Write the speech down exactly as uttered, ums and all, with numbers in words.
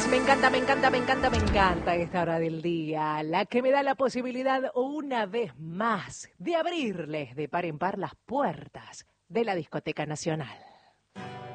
es, me encanta, me encanta, me encanta, me encanta esta hora del día, la que me da la posibilidad una vez más de abrirles de par en par las puertas de la Discoteca Nacional.